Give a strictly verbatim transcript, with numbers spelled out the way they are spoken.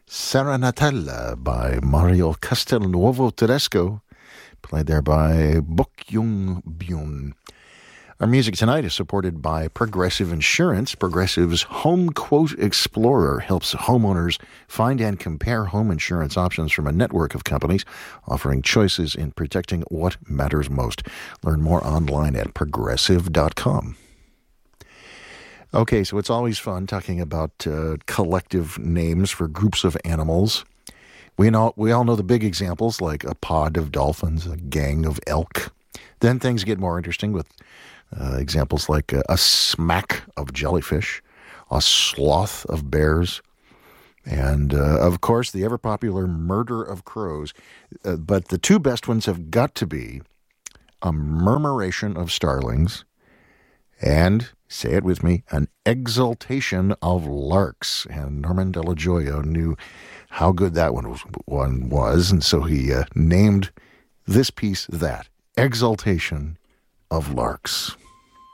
Serenatella by Mario Castelnuovo Tedesco, played there by Bok Yung Byun. Our music tonight is supported by Progressive Insurance. Progressive's Home Quote Explorer helps homeowners find and compare home insurance options from a network of companies offering choices in protecting what matters most. Learn more online at progressive dot com. Okay, so it's always fun talking about uh, collective names for groups of animals. We know we all know the big examples like a pod of dolphins, a gang of elk. Then things get more interesting with uh, examples like a, a smack of jellyfish, a sloth of bears, and uh, of course the ever-popular murder of crows. Uh, but the two best ones have got to be a murmuration of starlings and, say it with me, an exultation of larks. And Norman Delajoyo knew how good that one was, one was and so he uh, named this piece that, Exultation of Larks.